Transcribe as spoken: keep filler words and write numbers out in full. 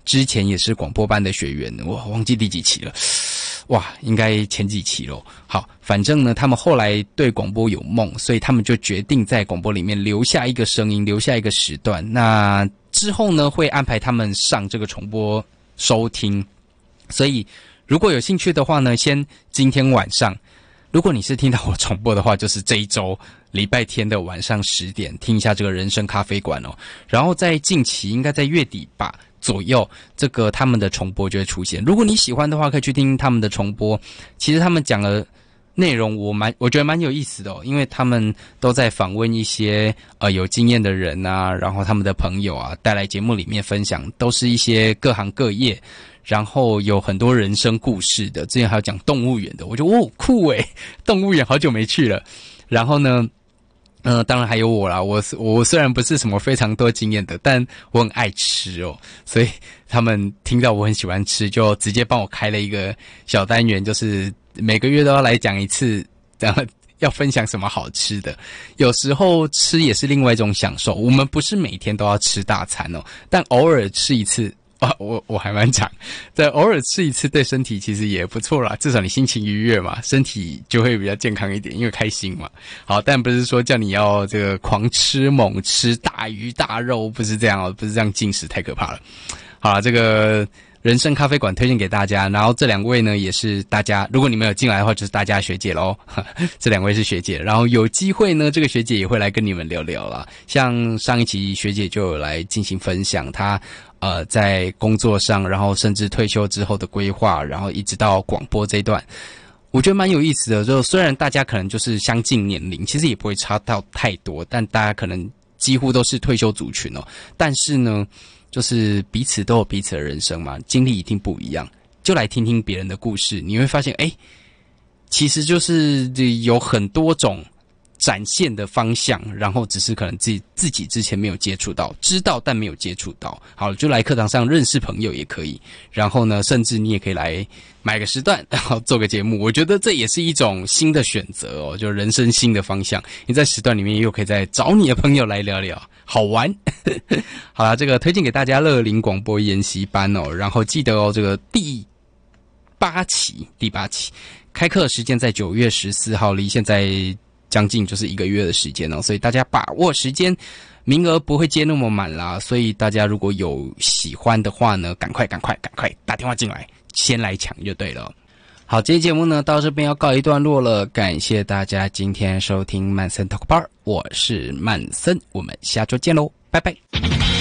之前也是广播班的学员，我忘记第几期了。哇，应该前几期咯。好，反正呢，他们后来对广播有梦，所以他们就决定在广播里面留下一个声音，留下一个时段。那之后呢，会安排他们上这个重播收听。所以如果有兴趣的话呢，先今天晚上，如果你是听到我重播的话，就是这一周礼拜天的晚上十点听一下这个人生咖啡馆哦。然后在近期应该在月底吧左右，这个他们的重播就会出现。如果你喜欢的话，可以去听他们的重播。其实他们讲的内容我蛮我觉得蛮有意思的哦，因为他们都在访问一些呃有经验的人啊，然后他们的朋友啊带来节目里面分享，都是一些各行各业，然后有很多人生故事的。之前还有讲动物园的，我觉得哦酷诶，动物园好久没去了。然后呢呃，当然还有我啦，我我虽然不是什么非常多经验的，但我很爱吃哦，所以他们听到我很喜欢吃，就直接帮我开了一个小单元，就是每个月都要来讲一次，然后要分享什么好吃的。有时候吃也是另外一种享受，我们不是每天都要吃大餐哦，但偶尔吃一次。啊，我我还蛮长，在偶尔吃一次对身体其实也不错啦，至少你心情愉悦嘛，身体就会比较健康一点，因为开心嘛。好，但不是说叫你要这个狂吃猛吃大鱼大肉，不是这样哦，不是这样进食太可怕了。好啦，这个人生咖啡馆推荐给大家，然后这两位呢也是大家，如果你们有进来的话，就是大家学姐咯。这两位是学姐，然后有机会呢，这个学姐也会来跟你们聊聊啦。像上一期学姐就有来进行分享，她呃在工作上，然后甚至退休之后的规划，然后一直到广播这一段，我觉得蛮有意思的。就虽然大家可能就是相近年龄，其实也不会差到太多，但大家可能几乎都是退休族群哦。但是呢，就是彼此都有彼此的人生嘛，经历一定不一样。就来听听别人的故事，你会发现，哎，其实就是有很多种展现的方向，然后只是可能自己自己之前没有接触到，知道但没有接触到。好，就来课堂上认识朋友也可以。然后呢，甚至你也可以来买个时段，然后做个节目。我觉得这也是一种新的选择哦，就人生新的方向。你在时段里面又可以再找你的朋友来聊聊。好玩。好啦，这个推荐给大家乐龄广播研习班哦，然后记得哦，这个第八期第八期开课时间在九月十四号，离现在将近就是一个月的时间哦，所以大家把握时间，名额不会接那么满啦，所以大家如果有喜欢的话呢，赶快赶快赶快打电话进来，先来抢就对了。好，这期节目呢到这边要告一段落了，感谢大家今天收听曼森 Talk Bar， 我是曼森，我们下周见喽，拜拜。